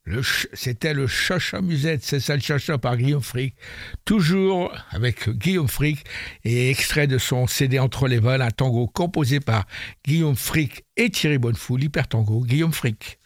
C'était le Chacha Musette, c'est ça le Chacha par Guillaume Frick. Toujours avec Guillaume Frick et extrait de son CD Entre les vols, un tango composé par Guillaume Frick et Thierry Bonnefoule, Hyper Tango, Guillaume Frick.